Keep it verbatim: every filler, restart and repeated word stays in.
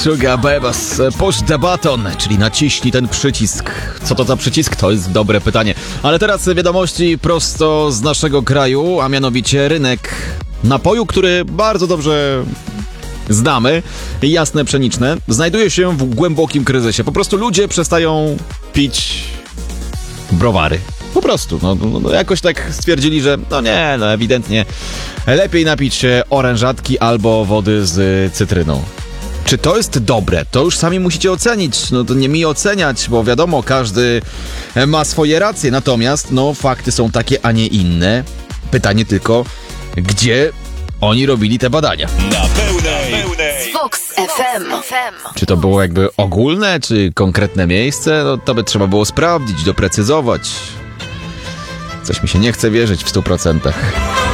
Sugar Babas, push the button, czyli naciśnij ten przycisk. Co to za przycisk? To jest dobre pytanie. Ale teraz wiadomości prosto z naszego kraju, a mianowicie rynek napoju, który bardzo dobrze znamy, jasne, pszeniczne, znajduje się w głębokim kryzysie. Po prostu ludzie przestają pić browary. Po prostu, no, no jakoś tak stwierdzili, że no nie, no ewidentnie lepiej napić się orężatki albo wody z cytryną. Czy to jest dobre? To już sami musicie ocenić. No to nie mi oceniać, bo wiadomo, każdy ma swoje racje. Natomiast, no fakty są takie, a nie inne. Pytanie tylko, gdzie oni robili te badania? Na pełnej. Z Vox F M. Czy to było jakby ogólne, czy konkretne miejsce? No to by trzeba było sprawdzić, doprecyzować. Coś mi się nie chce wierzyć w stu procentach.